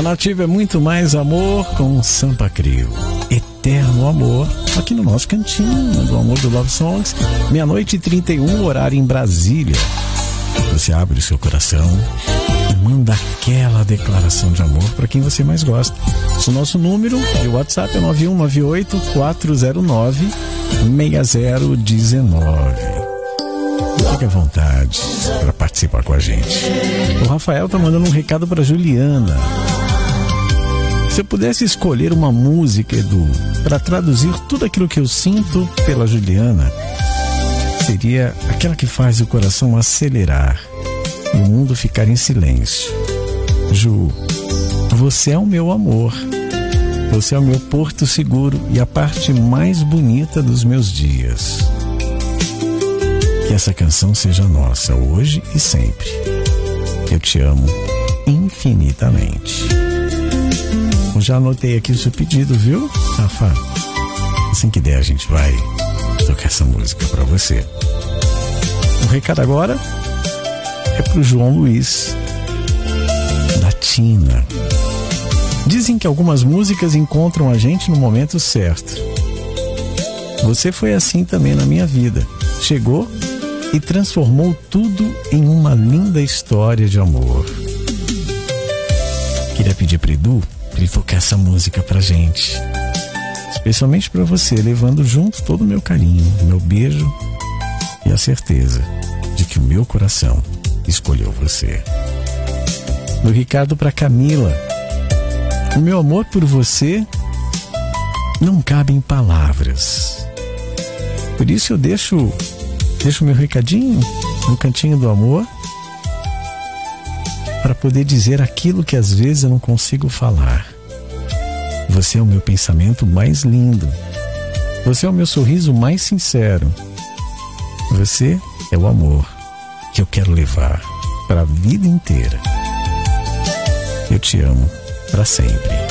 Nativa é muito mais amor com Sampa Crio. Eterno amor, aqui no nosso cantinho do amor do Love Songs. 00:31, horário em Brasília. Você abre o seu coração e manda aquela declaração de amor para quem você mais gosta. O nosso número de WhatsApp é 9198-409-6019. Fique à vontade para participar com a gente. O Rafael tá mandando um recado para Juliana. Se eu pudesse escolher uma música, Edu, para traduzir tudo aquilo que eu sinto pela Juliana, seria aquela que faz o coração acelerar e o mundo ficar em silêncio. Ju, você é o meu amor. Você é o meu porto seguro e a parte mais bonita dos meus dias. Que essa canção seja nossa, hoje e sempre. Eu te amo infinitamente. Eu já anotei aqui o seu pedido, viu, Rafa? Assim que der, a gente vai tocar essa música pra você. O recado agora é pro João Luiz, da Tina. Dizem que algumas músicas encontram a gente no momento certo. Você foi assim também na minha vida. Chegou e transformou tudo em uma linda história de amor. Queria pedir pro Edu pra ele tocar essa música pra gente. Especialmente pra você, levando junto todo o meu carinho, o meu beijo e a certeza de que o meu coração escolheu você. Do Ricardo pra Camila. O meu amor por você não cabe em palavras. Por isso eu deixo meu recadinho no cantinho do amor para poder dizer aquilo que às vezes eu não consigo falar. Você é o meu pensamento mais lindo. Você é o meu sorriso mais sincero. Você é o amor que eu quero levar para a vida inteira. Eu te amo para sempre.